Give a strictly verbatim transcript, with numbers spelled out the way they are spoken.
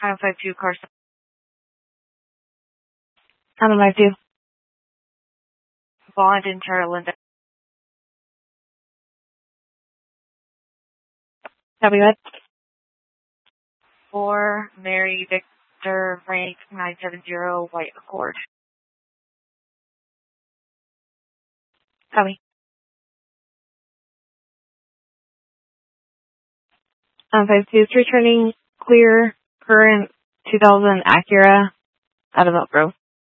Time five two, Carson. Time five two. Bond in Terra Linda. Copy that. Four, Mary Victor Frank nine seven zero, White Accord. Copy. Um, five two is returning clear current two thousand Acura out of Elk Grove.